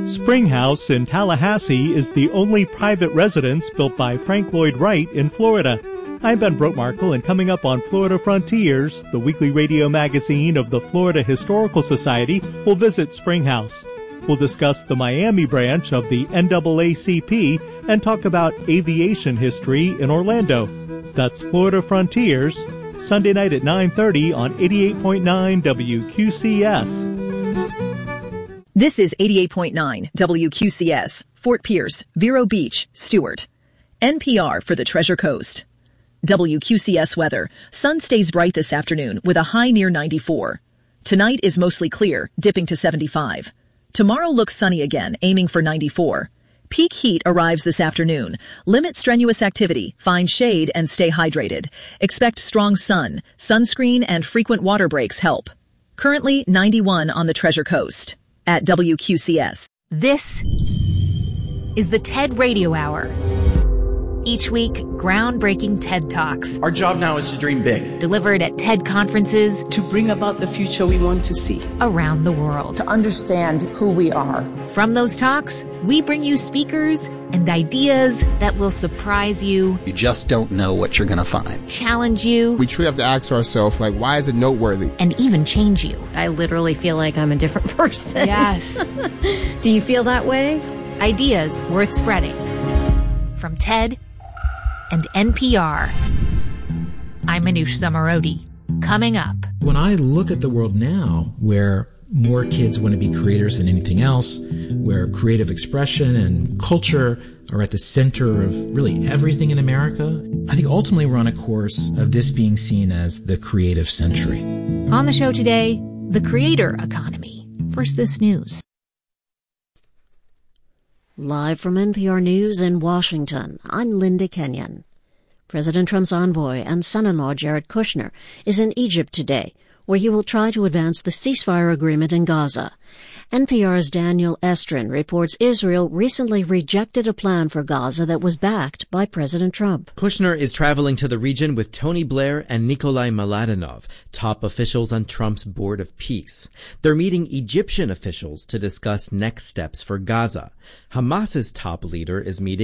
Spring House in Tallahassee is the only private residence built by Frank Lloyd Wright in Florida. I'm Ben Brotemarkle, and coming up on Florida Frontiers, the weekly radio magazine of the Florida Historical Society, will visit Spring House. We'll discuss the Miami branch of the NAACP and talk about aviation history in Orlando. That's Florida Frontiers, Sunday night at 9:30 on 88.9 WQCS. This is 88.9 WQCS, Fort Pierce, Vero Beach, Stewart. NPR for the Treasure Coast. WQCS weather. Sun stays bright this afternoon with a high near 94. Tonight is mostly clear, dipping to 75. Tomorrow looks sunny again, aiming for 94. Peak heat arrives this afternoon. Limit strenuous activity, find shade, and stay hydrated. Expect strong sun. Sunscreen and frequent water breaks help. Currently 91 on the Treasure Coast. At WQCS. This is the TED Radio Hour. Each week, groundbreaking TED Talks. Our job now is to dream big. Delivered at TED conferences. To bring about the future we want to see. Around the world. To understand who we are. From those talks, we bring you speakers and ideas that will surprise you. You just don't know what you're going to find. Challenge you. We truly have to ask ourselves, why is it noteworthy? And even change you. I literally feel like I'm a different person. Yes. Do you feel that way? Ideas worth spreading. From TED and NPR. I'm Manoush Zomorodi. Coming up. When I look at the world now, where more kids want to be creators than anything else, where creative expression and culture are at the center of really everything in America, I think ultimately we're on a course of this being seen as the creative century. On the show today, the creator economy. First, this news. Live from NPR News in Washington, I'm Linda Kenyon. President Trump's envoy and son-in-law Jared Kushner is in Egypt today, where he will try to advance the ceasefire agreement in Gaza. NPR's Daniel Estrin reports Israel recently rejected a plan for Gaza that was backed by President Trump. Kushner is traveling to the region with Tony Blair and Nikolai Mladenov, top officials on Trump's Board of Peace. They're meeting Egyptian officials to discuss next steps for Gaza. Hamas's top leader is meeting